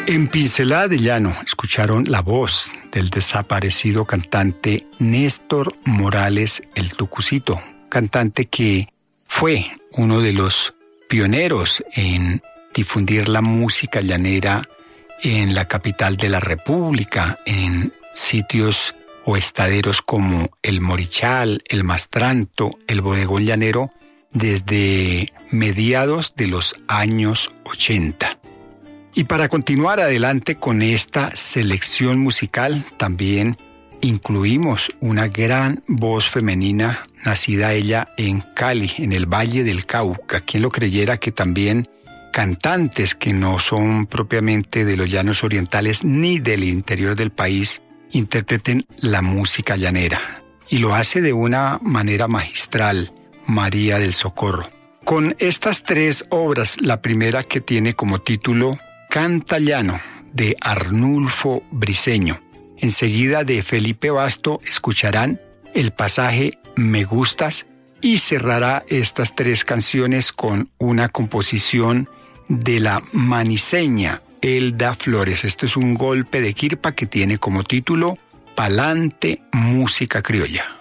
En Pincelada de Llano escucharon la voz del desaparecido cantante Néstor Morales el Tucucito, cantante que fue uno de los pioneros en difundir la música llanera en la capital de la República, en sitios o estaderos como el Morichal, el Mastranto, el Bodegón Llanero, desde mediados de los años 80. Y para continuar adelante con esta selección musical, también incluimos una gran voz femenina, nacida ella en Cali, en el Valle del Cauca. Quien lo creyera que también cantantes que no son propiamente de los llanos orientales ni del interior del país interpreten la música llanera. Y lo hace de una manera magistral, María del Socorro. Con estas tres obras, la primera que tiene como título Canta Llano, de Arnulfo Briceño. Enseguida de Felipe Basto escucharán el pasaje Me Gustas y cerrará estas tres canciones con una composición de la maniseña Elda Flores. Esto es un golpe de quirpa que tiene como título Palante Música Criolla.